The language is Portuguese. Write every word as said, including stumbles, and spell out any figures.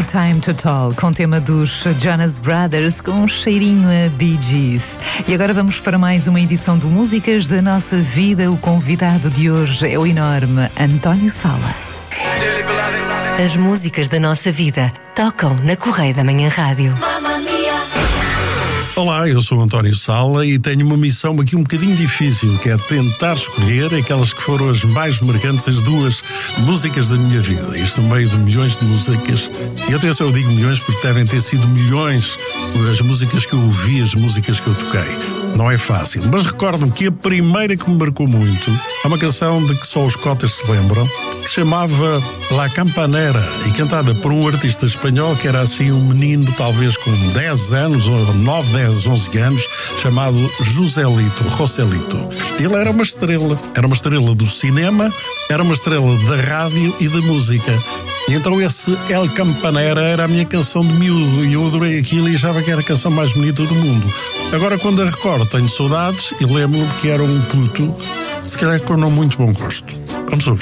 Time to Talk, com tema dos Jonas Brothers, com um cheirinho a Bee Gees. E agora vamos para mais uma edição do Músicas da Nossa Vida. O convidado de hoje é o enorme António Sala. As músicas da nossa vida tocam na Correia da Manhã Rádio. Olá, eu sou o António Sala e tenho uma missão aqui um bocadinho difícil, que é tentar escolher aquelas que foram as mais marcantes, as duas músicas da minha vida. Isto no meio de milhões de músicas. E atenção, eu digo milhões porque devem ter sido milhões as músicas que eu ouvi, as músicas que eu toquei. Não é fácil, mas recordo-me que a primeira que me marcou muito é uma canção de que só os cotas se lembram, que se chamava La Campanera e cantada por um artista espanhol que era assim um menino talvez com dez anos, ou nove, dez, onze anos, chamado Joselito, Joselito. Ele era uma estrela, era uma estrela do cinema, era uma estrela da rádio e da música. E então esse El Campanera era a minha canção de miúdo e eu adorei aquilo e achava que era a canção mais bonita do mundo. Agora quando a recordo tenho saudades e lembro-me que era um puto, se calhar com não muito bom gosto. Vamos ouvir.